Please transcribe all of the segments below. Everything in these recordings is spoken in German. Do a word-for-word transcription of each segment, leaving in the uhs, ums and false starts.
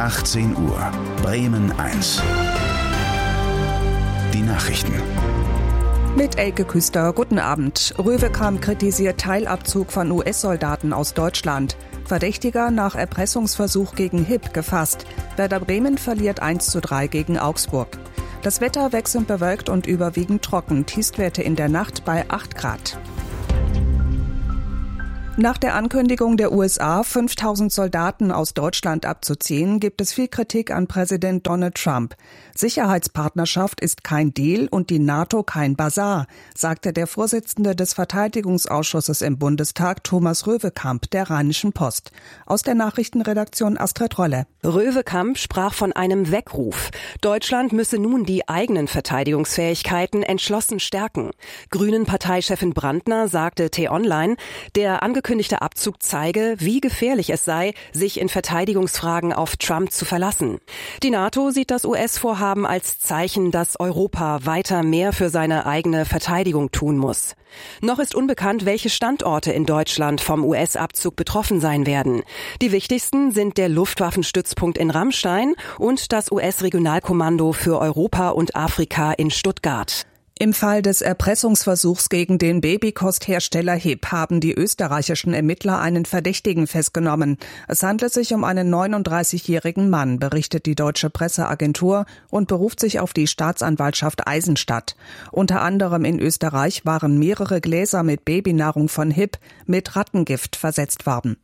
achtzehn Uhr, Bremen eins. Die Nachrichten. Mit Elke Küster, guten Abend. Röwekamp kritisiert Teilabzug von U S-Soldaten aus Deutschland. Verdächtiger nach Erpressungsversuch gegen H I P gefasst. Werder Bremen verliert eins zu drei gegen Augsburg. Das Wetter wechselnd bewölkt und überwiegend trocken. Tiefstwerte in der Nacht bei acht Grad. Nach der Ankündigung der U S A, fünftausend Soldaten aus Deutschland abzuziehen, gibt es viel Kritik an Präsident Donald Trump. Sicherheitspartnerschaft ist kein Deal und die NATO kein Basar, sagte der Vorsitzende des Verteidigungsausschusses im Bundestag, Thomas Röwekamp, der Rheinischen Post. Aus der Nachrichtenredaktion Astrid Rolle. Röwekamp sprach von einem Weckruf. Deutschland müsse nun die eigenen Verteidigungsfähigkeiten entschlossen stärken. Grünen-Parteichefin Brandner sagte T-Online, der angekündigte Abzug zeige, wie gefährlich es sei, sich in Verteidigungsfragen auf Trump zu verlassen. Die NATO sieht das U S-Vorhaben als Zeichen, dass Europa weiter mehr für seine eigene Verteidigung tun muss. Noch ist unbekannt, welche Standorte in Deutschland vom U S-Abzug betroffen sein werden. Die wichtigsten sind der Luftwaffenstützpunkt in Ramstein und das U S-Regionalkommando für Europa und Afrika in Stuttgart. Im Fall des Erpressungsversuchs gegen den Babykosthersteller H I P haben die österreichischen Ermittler einen Verdächtigen festgenommen. Es handelt sich um einen neununddreißigjährigen Mann, berichtet die deutsche Presseagentur und beruft sich auf die Staatsanwaltschaft Eisenstadt. Unter anderem in Österreich waren mehrere Gläser mit Babynahrung von H I P mit Rattengift versetzt worden.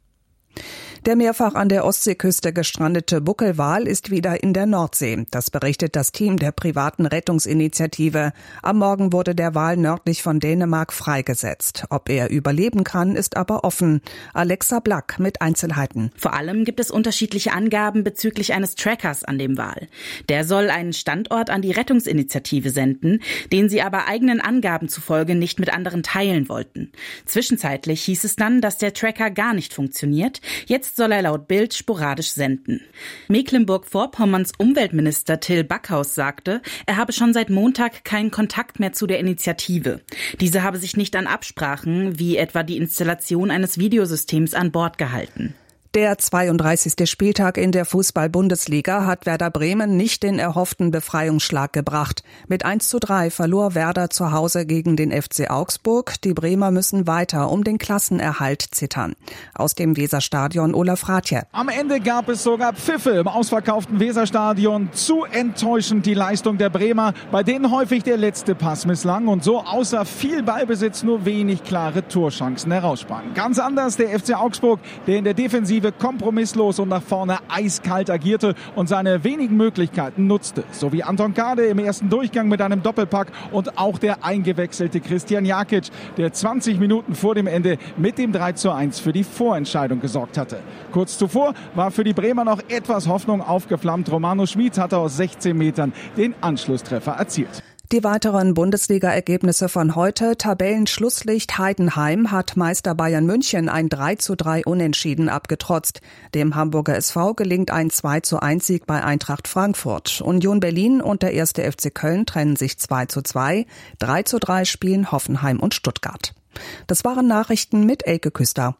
Der mehrfach an der Ostseeküste gestrandete Buckelwal ist wieder in der Nordsee. Das berichtet das Team der privaten Rettungsinitiative. Am Morgen wurde der Wal nördlich von Dänemark freigesetzt. Ob er überleben kann, ist aber offen. Alexa Black mit Einzelheiten. Vor allem gibt es unterschiedliche Angaben bezüglich eines Trackers an dem Wal. Der soll einen Standort an die Rettungsinitiative senden, den sie aber eigenen Angaben zufolge nicht mit anderen teilen wollten. Zwischenzeitlich hieß es dann, dass der Tracker gar nicht funktioniert. Jetzt soll er laut Bild sporadisch senden. Mecklenburg-Vorpommerns Umweltminister Till Backhaus sagte, er habe schon seit Montag keinen Kontakt mehr zu der Initiative. Diese habe sich nicht an Absprachen, wie etwa die Installation eines Videosystems an Bord gehalten. Der zweiunddreißigste Spieltag in der Fußball-Bundesliga hat Werder Bremen nicht den erhofften Befreiungsschlag gebracht. Mit eins zu drei verlor Werder zu Hause gegen den F C Augsburg. Die Bremer müssen weiter um den Klassenerhalt zittern. Aus dem Weserstadion Olaf Rathje. Am Ende gab es sogar Pfiffe im ausverkauften Weserstadion. Zu enttäuschend die Leistung der Bremer, bei denen häufig der letzte Pass misslang und so außer viel Ballbesitz nur wenig klare Torchancen heraussprangen. Ganz anders der F C Augsburg, der in der Defensive kompromisslos und nach vorne eiskalt agierte und seine wenigen Möglichkeiten nutzte. So wie Anton Kade im ersten Durchgang mit einem Doppelpack und auch der eingewechselte Christian Jakic, der zwanzig Minuten vor dem Ende mit dem drei zu eins für die Vorentscheidung gesorgt hatte. Kurz zuvor war für die Bremer noch etwas Hoffnung aufgeflammt. Romano Schmid hatte aus sechzehn Metern den Anschlusstreffer erzielt. Die weiteren Bundesliga-Ergebnisse von heute. Tabellenschlusslicht Heidenheim hat Meister Bayern München ein drei zu drei Unentschieden abgetrotzt. Dem Hamburger S V gelingt ein zwei zu eins Sieg bei Eintracht Frankfurt. Union Berlin und der erste F C Köln trennen sich zwei zu zwei. drei zu drei spielen Hoffenheim und Stuttgart. Das waren Nachrichten mit Elke Küster.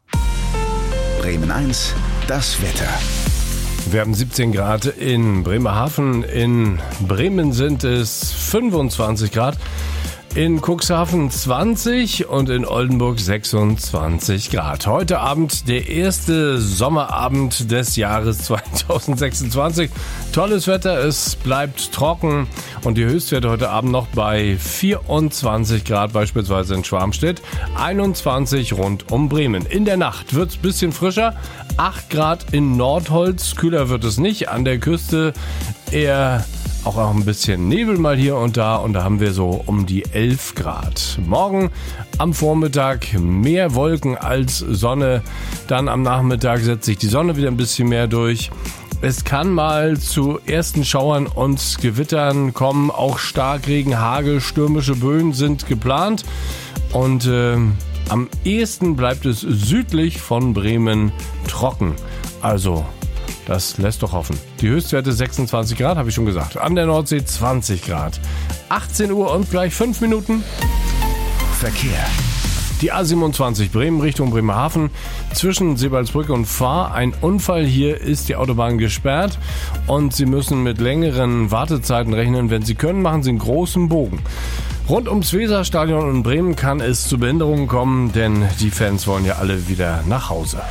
Bremen eins, das Wetter. Wir haben siebzehn Grad in Bremerhaven, in Bremen sind es fünfundzwanzig Grad, in Cuxhaven zwanzig und in Oldenburg sechsundzwanzig Grad. Heute Abend der erste Sommerabend des Jahres zweitausendsechsundzwanzig. Tolles Wetter, es bleibt trocken und die Höchstwerte heute Abend noch bei vierundzwanzig Grad, beispielsweise in Schwarmstedt, einundzwanzig rund um Bremen. In der Nacht wird es ein bisschen frischer, acht Grad in Nordholz, kühler wird es nicht, an der Küste eher auch noch ein bisschen Nebel mal hier und da und da haben wir so um die elf Grad. Morgen am Vormittag mehr Wolken als Sonne, dann am Nachmittag setzt sich die Sonne wieder ein bisschen mehr durch. Es kann mal zu ersten Schauern und Gewittern kommen, auch Starkregen, Hagel, stürmische Böen sind geplant und äh, am ehesten bleibt es südlich von Bremen trocken. Also das lässt doch hoffen. Die Höchstwerte sechsundzwanzig Grad, habe ich schon gesagt. An der Nordsee zwanzig Grad. achtzehn Uhr und gleich fünf Minuten. Verkehr. Die A siebenundzwanzig Bremen Richtung Bremerhaven zwischen Sebalsbrücke und Fahr. Ein Unfall, hier ist die Autobahn gesperrt und Sie müssen mit längeren Wartezeiten rechnen. Wenn Sie können, machen Sie einen großen Bogen. Rund ums Weserstadion in Bremen kann es zu Behinderungen kommen, denn die Fans wollen ja alle wieder nach Hause.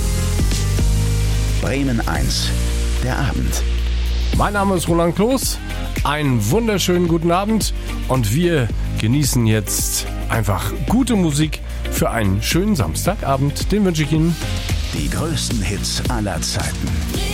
Bremen eins, der Abend. Mein Name ist Roland Kloß. Einen wunderschönen guten Abend und wir genießen jetzt einfach gute Musik für einen schönen Samstagabend. Den wünsche ich Ihnen. Die größten Hits aller Zeiten.